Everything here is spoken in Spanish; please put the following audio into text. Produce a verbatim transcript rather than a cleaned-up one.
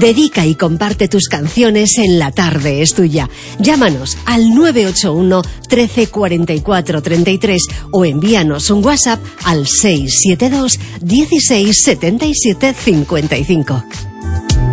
Dedica y comparte tus canciones en La Tarde es Tuya. Llámanos al nueve ocho uno, trece, cuarenta y cuatro, treinta y tres o envíanos un WhatsApp al seis siete dos, dieciséis, setenta y siete, cincuenta y cinco.